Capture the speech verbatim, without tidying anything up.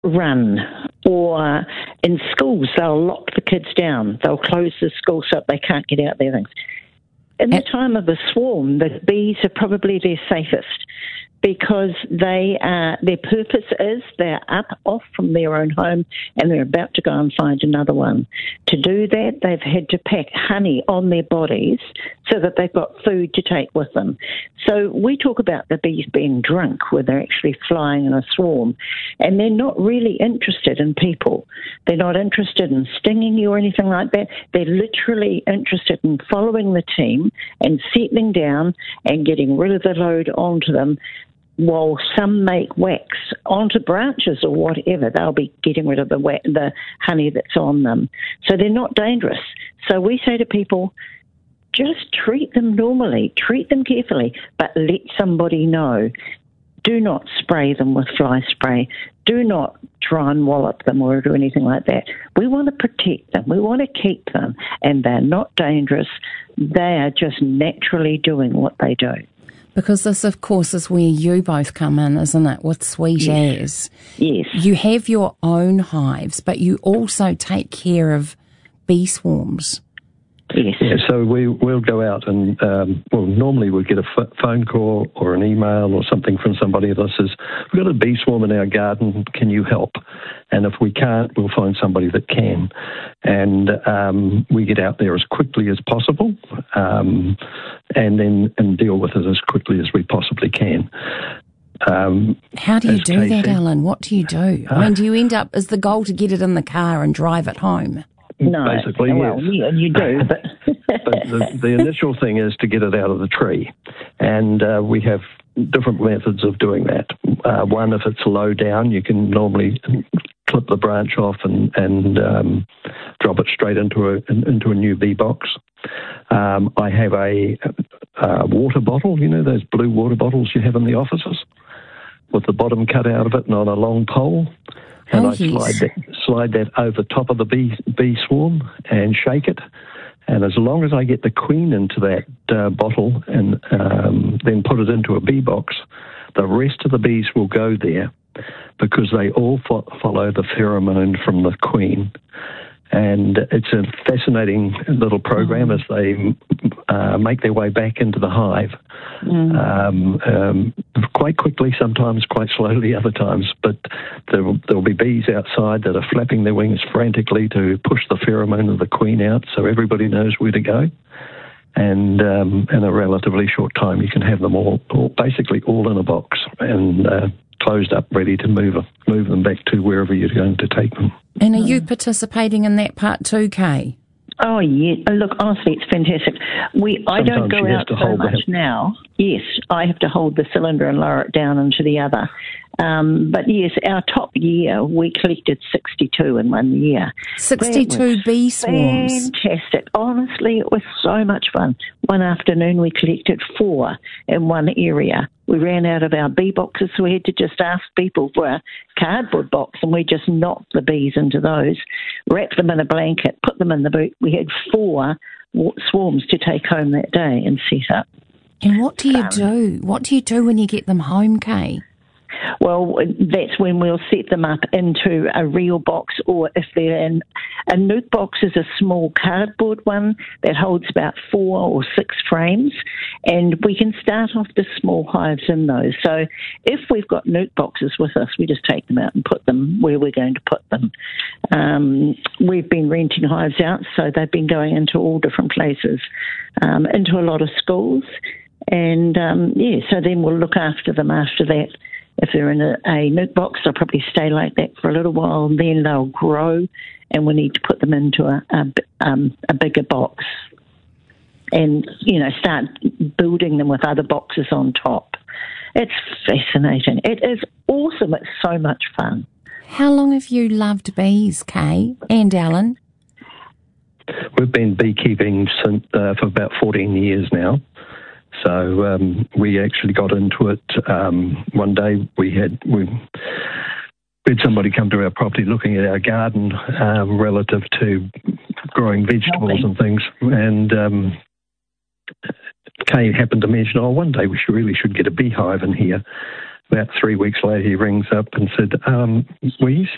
run, or in schools they'll lock the kids down. They'll close the school so they can't get out their things. In the time of a swarm, the bees are probably their safest, because they are, their purpose is they're up off from their own home and they're about to go and find another one. To do that, they've had to pack honey on their bodies so that they've got food to take with them. So we talk about the bees being drunk, where they're actually flying in a swarm, and they're not really interested in people. They're not interested in stinging you or anything like that. They're literally interested in following the team and settling down and getting rid of the load onto them, while some make wax onto branches or whatever. They'll be getting rid of the wa- the honey that's on them. So they're not dangerous. So we say to people, just treat them normally, treat them carefully, but let somebody know. Do not spray them with fly spray. Do not try and wallop them or do anything like that. We want to protect them. We want to keep them, and they're not dangerous. They are just naturally doing what they do. Because this, of course, is where you both come in, isn't it, with Sweet Yes. As? Yes. You have your own hives, but you also take care of bee swarms. Yes. Yeah, so we, we'll go out and, um, well, normally we'll get a f- phone call or an email or something from somebody that says, we've got a bee swarm in our garden, can you help? And if we can't, we'll find somebody that can. And um, we get out there as quickly as possible um, and then and deal with it as quickly as we possibly can. Um, How do you do Kay that, said, Alan? What do you do? I mean, do you end up, is the goal to get it in the car and drive it home? No. Basically, well, yes. yeah, you do, but... But the, the initial thing is to get it out of the tree. And uh, we have different methods of doing that. Uh, one, if it's low down, you can normally clip the branch off and, and um, drop it straight into a into a new bee box. Um, I have a, a water bottle, you know, those blue water bottles you have in the offices, with the bottom cut out of it and on a long pole. And Oh, I yes. slide that, slide that over top of the bee, bee swarm and shake it. And as long as I get the queen into that uh, bottle and um, then put it into a bee box, the rest of the bees will go there because they all fo- follow the pheromone from the queen. And it's a fascinating little program mm. as they uh, make their way back into the hive. Mm. Um, um, quite quickly, sometimes quite slowly other times, but there will, there will be bees outside that are flapping their wings frantically to push the pheromone of the queen out so everybody knows where to go. And um, in a relatively short time, you can have them all, all basically all in a box and uh, closed up, ready to move move them back to wherever you're going to take them. And are you participating in that part too, Kay? Oh, yeah. Look, honestly, it's fantastic. We I don't Sometimes go she has out to so hold much that. now. Yes, I have to hold the cylinder and lower it down into the other. Um, but yes, our top year, we collected sixty-two in one year. sixty-two bee swarms. Fantastic. Honestly, it was so much fun. One afternoon, we collected four in one area. We ran out of our bee boxes, so we had to just ask people for a cardboard box, and we just knocked the bees into those, wrapped them in a blanket, put them in the boot. We had four swarms to take home that day and set up. And what do you do? What do you do when you get them home, Kay? Well, that's when we'll set them up into a real box, or if they're in a nuke box is a small cardboard one that holds about four or six frames, and we can start off the small hives in those. So if we've got nuke boxes with us, we just take them out and put them where we're going to put them. Um, we've been renting hives out, so they've been going into all different places, um, into a lot of schools, and um, yeah, so then we'll look after them after that. If they're in a, a nuke box, they'll probably stay like that for a little while, and then they'll grow, and we need to put them into a, a, um, a bigger box and, you know, start building them with other boxes on top. It's fascinating. It is awesome. It's so much fun. How long have you loved bees, Kay and Alan? We've been beekeeping since, uh, for about fourteen years now. So um, we actually got into it. Um, one day we had we had somebody come to our property looking at our garden um, relative to growing vegetables Helping. and things. And um, Kay happened to mention, oh, one day we should, really should get a beehive in here. About three weeks later, he rings up and said, um, we